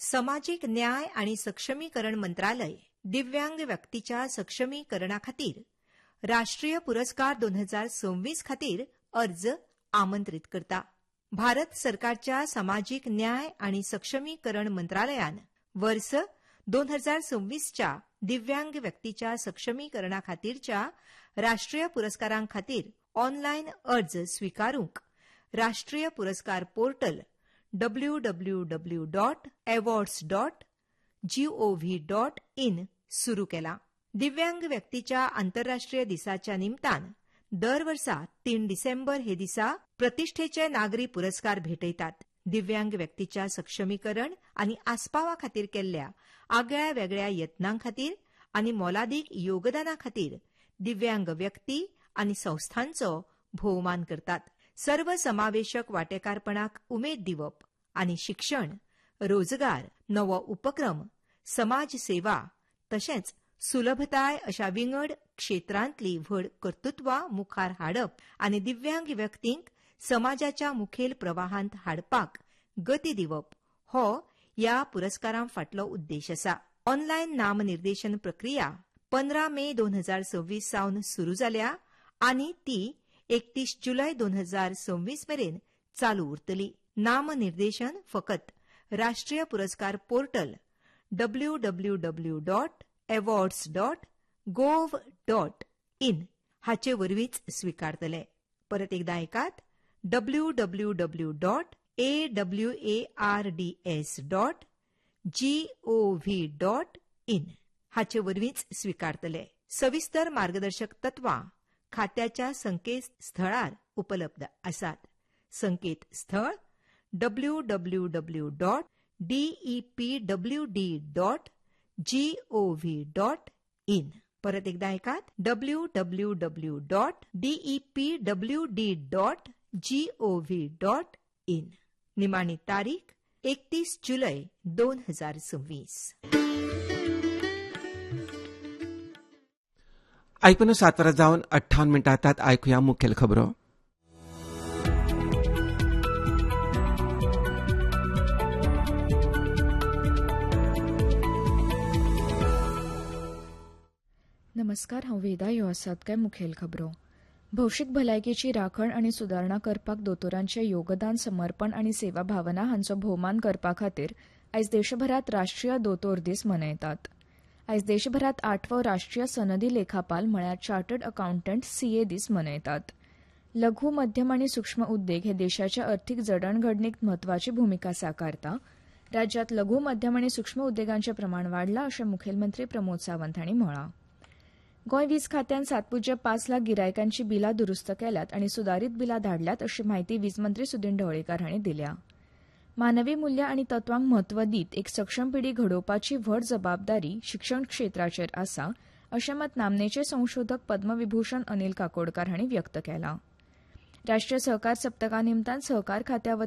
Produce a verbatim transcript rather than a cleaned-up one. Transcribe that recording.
समाजीक न्याय आणि सक्षमीकरण मंत्रालय दिव्यांग व्यक्तीच्या सक्षमीकरणा खातीर राष्ट्रीय पुरस्कार दोन हजार सव्वीस खातीर अर्ज आमंत्रित करता. भारत सरकारच्या सामाजिक न्याय आणि सक्षमीकरण मंत्रालयान वर्ष दोन हजार सव्वीसच्या दिव्यांग व्यक्तीच्या सक्षमीकरणा खातीरच्या राष्ट्रीय पुरस्कारां खातीर ऑनलायन अर्ज स्विकारूंक राष्ट्रीय पुरस्कार portal W W W dot awards dot G O V dot in सुरू केला. दिव्यांग व्यक्तीच्या आंतरराष्ट्रीय दिसाच्या निमतान दर वर्सा तीन डिसेंबर हे दिसा प्रतिष्ठेचे नागरी पुरस्कार भेटयतात. दिव्यांग व्यक्तीच्या सक्षमीकरण आनी आस्पावा खातीर केल्ल्या आगळ्या वेगळ्या यत्नां खातीर आनी मोलादीक योगदाना खातीर दिव्यांग व्यक्ती आनी संस्थांचो भोवमान करतात. सर्वसमावेशक वांटेकारपणाक उमेद दिवप आनी शिक्षण, रोजगार, नवो उपक्रम, समाज सेवा तशेंच सुलभताय अशा विंगड क्षेत्रांतली व्हड कर्तृत्वां मुखार हाडप आनी दिव्यांग व्यक्तींक समाजाच्या मुखेल प्रवाहांत हाडपाक गती दिवप हो ह्या पुरस्कारां फाटलो उद्देश आसा. ऑनलायन नामनिर्देशन प्रक्रिया पंदरा मे दोन हजार सव्वीस सावन सुरू जाल्या आनी ती एकतीस जुलय दोन हजार सव्वीस मेरेन चालू उरतली. नामनिर्देशन फकत राष्ट्रीय पुरस्कार portal W W W dot awards dot gov dot in हाचे वरवींच स्विकारतले. परत एकदा ऐकात W W W dot A W A R D S dot G O V dot in हाचे वरवींच स्विकारतले. सविस्तर मार्गदर्शक तत्वां खात्याच्या संकेतस्थळार उपलब्ध आसात. संकेतस्थळ W W W dot DEPWD dot G O V dot in. परत एकदा ऐकात W W W dot DEPWD dot G O V dot in. निमाणी तारीख एकतीस जुलय दोन हजार सव्वीस. ऐकून सात वरां जावन अठ्ठावन मिनटां जातात. ऐकुया मुखेल खबरो. नमस्कार, हांव वेदा. ह्यो आसात कांय मुखेल खबरो. भौशीक भलायकेची राखण आनी सुदारणा करपाक दोतोरांचें योगदान, समर्पण आनी सेवा भावना हांचो भोवमान करपा खातीर आयज देशभरात राष्ट्रीय दोतोर दीस मनयतात. आयज देशभरात आठवो राष्ट्रीय सनदी लेखापाल म्हळ्यार चार्टर्ड अकाउंटंट सीए दीस मनयतात. लघु, मध्यम आनी सूक्ष्म उद्देग हे देशाच्या अर्थीक जडणघडणीक म्हत्वाची भूमिका साकारता. राज्यांत लघु, मध्यम आनी सूक्ष्म उद्देगांचें प्रमाण वाडलां अशें मुखेलमंत्री प्रमोद सावंत हांणी म्हळां. गोंय वीज खात्यान सातपुज्य पांच लाख गिरायकांची बिलां दुरुस्त केल्यात आनी सुदारीत बिलां धाडल्यात अशी माहिती वीज मंत्री सुदीन ढवळीकर हांणी दिल्या. मानवी मूल्यां आनी तत्वांक म्हत्व दीत एक सक्षम पिढी घडोवपाची व्हड जबाबदारी शिक्षण क्षेत्राचेर आसा अशें मत नामनेचे संशोधक पद्मविभूषण अनिल काकोडकार हांणी व्यक्त केलां. राष्ट्रीय सहकार सप्तका निमतान सहकार खात्या